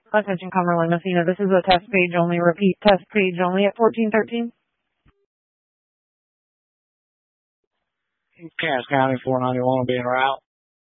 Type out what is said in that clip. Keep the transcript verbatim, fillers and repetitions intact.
Attention Cumberland, Messina. This is a test page only. Repeat, test page only at fourteen thirteen. Cass County four ninety-one will be en route.